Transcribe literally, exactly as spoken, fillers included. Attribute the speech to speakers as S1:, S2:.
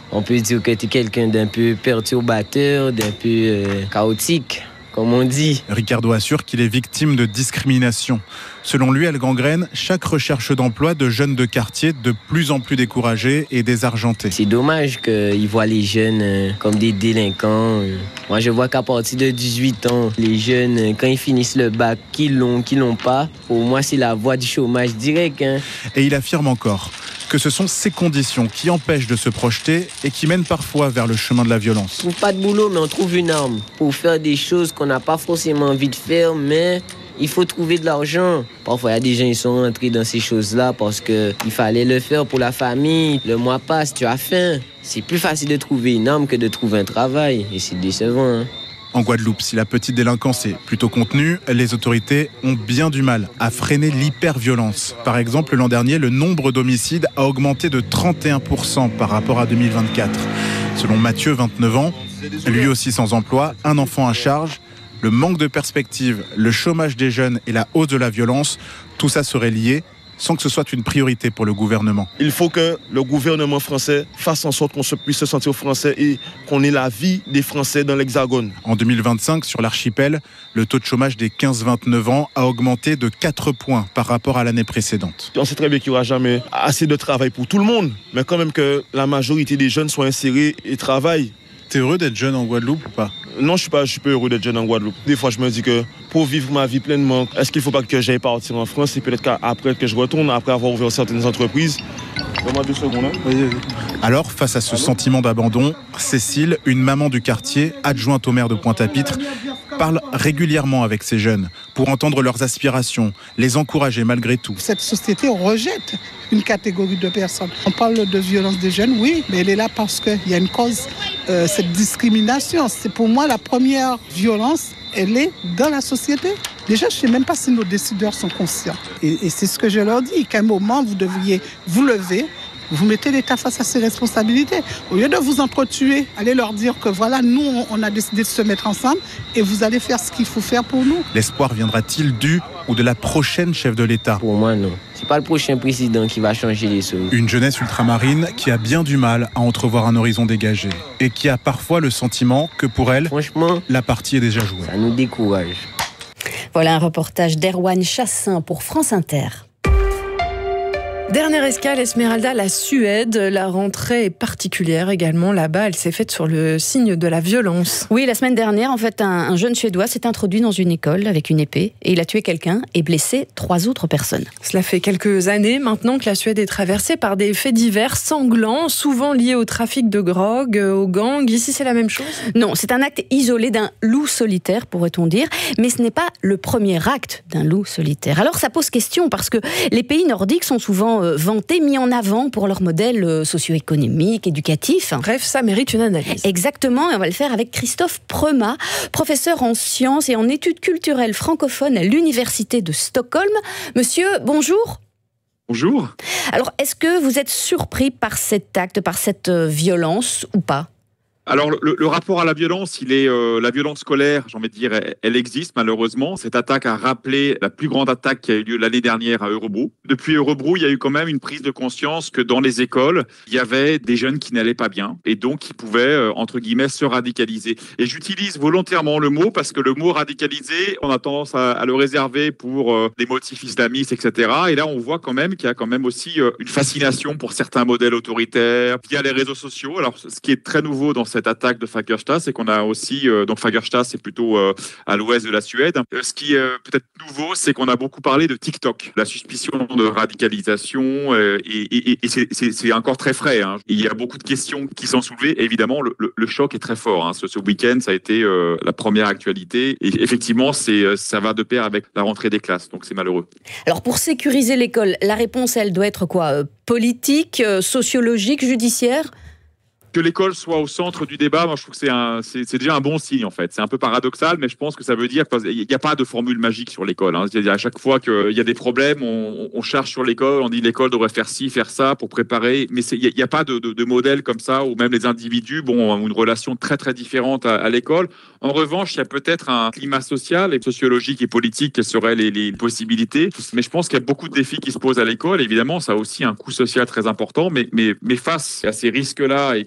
S1: On peut dire que tu es quelqu'un d'un peu perturbateur, d'un peu euh, chaotique, comme on dit.
S2: Ricardo assure qu'il est victime de discrimination. Selon lui, elle gangrène chaque recherche d'emploi de jeunes de quartier de plus en plus découragés et désargentés.
S1: C'est dommage qu'ils voient les jeunes euh, comme des délinquants. Moi, je vois qu'à partir de dix-huit ans, les jeunes, euh, quand ils finissent le bac, qu'ils l'ont, qu'ils l'ont pas, pour moi, c'est la voie du chômage direct. Hein.
S2: Et il affirme encore que ce sont ces conditions qui empêchent de se projeter et qui mènent parfois vers le chemin de la violence.
S1: On ne trouve pas de boulot, mais on trouve une arme pour faire des choses qu'on n'a pas forcément envie de faire, mais il faut trouver de l'argent. Parfois, il y a des gens qui sont rentrés dans ces choses-là parce qu'il fallait le faire pour la famille. Le mois passe, tu as faim. C'est plus facile de trouver une arme que de trouver un travail. Et c'est décevant, hein.
S2: En Guadeloupe, si la petite délinquance est plutôt contenue, les autorités ont bien du mal à freiner l'hyperviolence. Par exemple, l'an dernier, le nombre d'homicides a augmenté de trente et un pour cent par rapport à deux mille vingt-quatre. Selon Mathieu, vingt-neuf ans, lui aussi sans emploi, un enfant à charge, le manque de perspective, le chômage des jeunes et la hausse de la violence, tout ça serait lié sans que ce soit une priorité pour le gouvernement.
S3: Il faut que le gouvernement français fasse en sorte qu'on se puisse se sentir français et qu'on ait la vie des Français dans l'Hexagone.
S2: En deux mille vingt-cinq, sur l'archipel, le taux de chômage des quinze vingt-neuf ans a augmenté de quatre points par rapport à l'année précédente.
S3: On sait très bien qu'il n'y aura jamais assez de travail pour tout le monde, mais quand même que la majorité des jeunes soient insérés et travaillent.
S2: T'es heureux d'être jeune en Guadeloupe ou pas ?
S3: Non, je suis pas, je suis pas heureux d'être jeune en Guadeloupe. Des fois, je me dis que pour vivre ma vie pleinement, est-ce qu'il ne faut pas que j'aille partir en France et peut-être qu'après que je retourne, après avoir ouvert certaines entreprises. Donne-moi deux secondes. Hein. Vas-y, vas-y.
S2: Alors, face à ce Allô sentiment d'abandon, Cécile, une maman du quartier, adjointe au maire de Pointe-à-Pitre, parle régulièrement avec ces jeunes pour entendre leurs aspirations, les encourager malgré tout.
S4: Cette société rejette une catégorie de personnes. On parle de violence des jeunes, oui, mais elle est là parce qu'il y a une cause, euh, cette discrimination. C'est pour moi la première violence, elle est dans la société. Déjà, je ne sais même pas si nos décideurs sont conscients. Et, et c'est ce que je leur dis, qu'à un moment, vous devriez vous lever, vous mettez l'État face à ses responsabilités. Au lieu de vous entretuer, allez leur dire que voilà, nous, on a décidé de se mettre ensemble et vous allez faire ce qu'il faut faire pour nous.
S2: L'espoir viendra-t-il du ou de la prochaine chef de l'État ?
S1: Pour moi, non. C'est pas le prochain président qui va changer les choses.
S2: Une jeunesse ultramarine qui a bien du mal à entrevoir un horizon dégagé et qui a parfois le sentiment que pour elle,
S1: franchement,
S2: la partie est déjà jouée.
S1: Ça nous décourage.
S5: Voilà un reportage d'Erwan Chassin pour France Inter.
S6: Dernière escale, Esmeralda, la Suède. La rentrée est particulière également là-bas. Elle s'est faite sur le signe de la violence.
S5: Oui, la semaine dernière, en fait, un, un jeune Suédois s'est introduit dans une école avec une épée et il a tué quelqu'un et blessé trois autres personnes.
S6: Cela fait quelques années maintenant que la Suède est traversée par des faits divers sanglants, souvent liés au trafic de drogue, aux gangs. Ici, c'est la même chose ?
S5: Non, c'est un acte isolé d'un loup solitaire, pourrait-on dire, mais ce n'est pas le premier acte d'un loup solitaire. Alors, ça pose question parce que les pays nordiques sont souvent vantés, mis en avant pour leur modèle socio-économique, éducatif.
S6: Bref, ça mérite une analyse.
S5: Exactement, et on va le faire avec Christophe Premat, professeur en sciences et en études culturelles francophones à l'Université de Stockholm. Monsieur, bonjour.
S7: Bonjour.
S5: Alors, est-ce que vous êtes surpris par cet acte, par cette violence ou pas ?
S7: Alors, le, le rapport à la violence, il est euh, la violence scolaire, j'ai envie de dire, elle, elle existe malheureusement. Cette attaque a rappelé la plus grande attaque qui a eu lieu l'année dernière à Örebro. Depuis Örebro, il y a eu quand même une prise de conscience que dans les écoles, il y avait des jeunes qui n'allaient pas bien et donc qui pouvaient, euh, entre guillemets, se radicaliser. Et j'utilise volontairement le mot parce que le mot radicalisé, on a tendance à, à le réserver pour euh, des motifs islamistes, et cetera. Et là, on voit quand même qu'il y a quand même aussi euh, une fascination pour certains modèles autoritaires via les réseaux sociaux. Alors, ce qui est très nouveau dans cette cette attaque de Fagersta, c'est qu'on a aussi, euh, donc Fagersta, c'est plutôt euh, à l'ouest de la Suède. Euh, ce qui est euh, peut-être nouveau, c'est qu'on a beaucoup parlé de TikTok, la suspicion de radicalisation, euh, et, et, et c'est, c'est, c'est encore très frais. Hein. Il y a beaucoup de questions qui sont soulevées. Et évidemment, le, le, le choc est très fort. Hein. Ce, ce week-end, ça a été euh, la première actualité. Et effectivement, c'est, ça va de pair avec la rentrée des classes. Donc, c'est malheureux.
S5: Alors, pour sécuriser l'école, la réponse, elle doit être quoi ? euh, Politique, euh, sociologique, judiciaire ?
S7: Que l'école soit au centre du débat, moi je trouve que c'est, un, c'est, c'est déjà un bon signe en fait. C'est un peu paradoxal, mais je pense que ça veut dire qu'il n'y a pas de formule magique sur l'école. Hein. C'est-à-dire à chaque fois qu'il y a des problèmes, on, on charge sur l'école, on dit l'école devrait faire ci, faire ça pour préparer. Mais il n'y a, a pas de, de, de modèle comme ça où même les individus bon, ont une relation très très différente à, à l'école. En revanche, il y a peut-être un climat social et sociologique et politique quelles seraient les, les possibilités. Mais je pense qu'il y a beaucoup de défis qui se posent à l'école. Évidemment, ça a aussi un coût social très important. Mais, mais, mais face à ces risques-là et